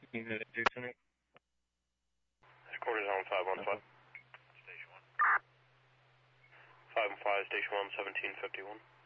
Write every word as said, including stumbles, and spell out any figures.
Unit two tonight. Headquarters on five one five. Station one. five one five, Station one, seventeen fifty-one.